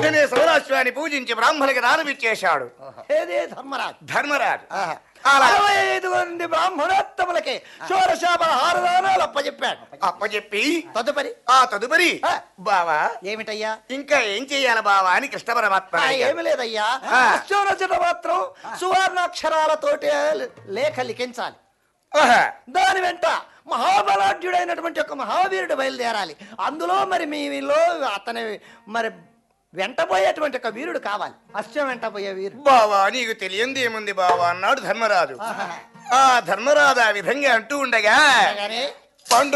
వెంటనే సౌరాశ్వాన్ని పూజించి బ్రాహ్మణులకు దానమిచ్చేశాడు ధర్మరాజు. 65 మంది బ్రాహ్మణోత్తములకి షోడశోపహారదానాలు అప్పచెప్పి తదుపరి ఆ. బావా ఏమిటయ్యా? ఇంకా ఏం చెయ్యాలి బావా అని కృష్ణ పరమాత్మ అడిగాడు. ఏమి లేదయ్యా, అశ్వరచన మాత్రం సువర్ణాక్షరాలతోటి లేఖ లిఖించాలి. దాని వెంట మహాబలాఢ్యుడైనటువంటి ఒక మహావీరుడు బయలుదేరాలి. అందులో మరి మీలో అతని మరి వెంటపోయేటువంటి ఒక వీరుడు కావాలి. అశ్వం వెంటపోయే వీరుడు. బావా నీకు తెలియంది ఏముంది బావా అన్నాడు ధర్మరాజు. ఆ ధర్మరాజు ఆ విధంగా అంటూ ఉండగా